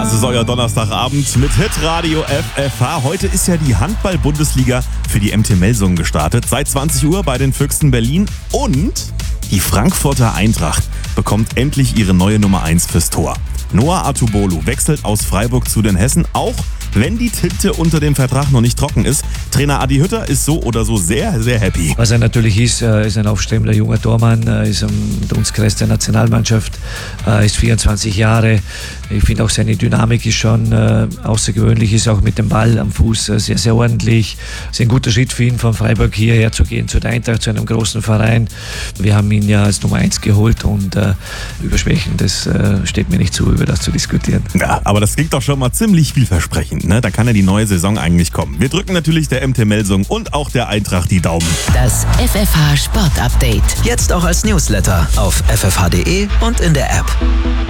Das ist euer Donnerstagabend mit Hitradio FFH. Heute ist ja die Handball-Bundesliga für die MT Melsungen gestartet. Seit 20 Uhr bei den Füchsen Berlin. Und die Frankfurter Eintracht bekommt endlich ihre neue Nummer 1 fürs Tor. Noah Atubolu wechselt aus Freiburg zu den Hessen, auch wenn die Tinte unter dem Vertrag noch nicht trocken ist. Trainer Adi Hütter ist so oder so sehr, sehr happy. Was er natürlich ist ein aufstrebender junger Tormann, ist im Dunstkreis der Nationalmannschaft, ist 24 Jahre. Ich finde auch seine Dynamik ist schon außergewöhnlich, ist auch mit dem Ball am Fuß sehr, sehr ordentlich. Ist ein guter Schritt für ihn, von Freiburg hierher zu gehen, zu der Eintracht, zu einem großen Verein. Wir haben ihn ja als Nummer 1 geholt und über Schwächen, das steht mir nicht zu, über das zu diskutieren. Ja, aber das klingt doch schon mal ziemlich vielversprechend, ne? Da kann ja die neue Saison eigentlich kommen. Wir drücken natürlich der MT Melsungen und auch der Eintracht die Daumen. Das FFH Sport Update. Jetzt auch als Newsletter auf ffh.de und in der App.